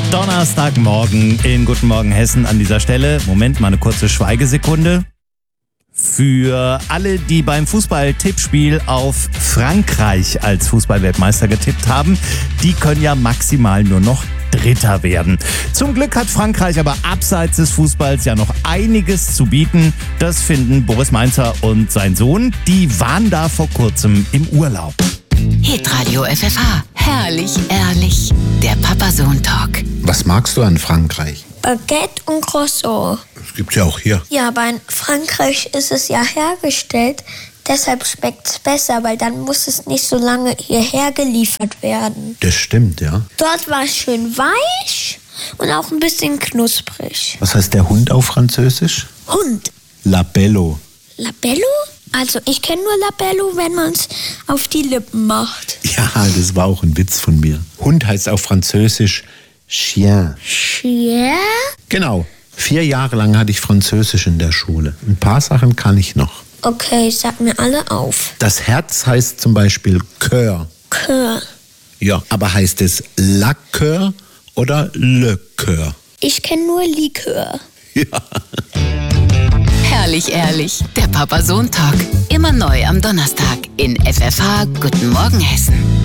Donnerstagmorgen in Guten Morgen Hessen an dieser Stelle. Moment, mal eine kurze Schweigesekunde. Für alle, die beim Fußball-Tippspiel auf Frankreich als Fußballweltmeister getippt haben, die können ja maximal nur noch Dritter werden. Zum Glück hat Frankreich aber abseits des Fußballs ja noch einiges zu bieten. Das finden Boris Mainzer und sein Sohn. Die waren da vor kurzem im Urlaub. Hitradio FFH. Herrlich, ehrlich. Der Papa-Sohn-Talk. Was magst du an Frankreich? Baguette und Croissant. Das gibt's ja auch hier. Ja, aber in Frankreich ist es ja hergestellt. Deshalb schmeckt es besser, weil dann muss es nicht so lange hierher geliefert werden. Das stimmt, ja. Dort war es schön weich und auch ein bisschen knusprig. Was heißt der Hund auf Französisch? Hund. Labello. Labello? Also ich kenne nur Labello, wenn man es auf die Lippen macht. Ja, das war auch ein Witz von mir. Hund heißt auf Französisch Chien. Chien? Genau. 4 Jahre lang hatte ich Französisch in der Schule. Ein paar Sachen kann ich noch. Okay, sag mir alle auf. Das Herz heißt zum Beispiel Cœur. Cœur. Ja, aber heißt es La Cœur oder Le Cœur? Ich kenne nur Likör. Ja. Herrlich, ehrlich. Der Papa-Sohn-Talk. Immer neu am Donnerstag in FFH Guten Morgen Hessen.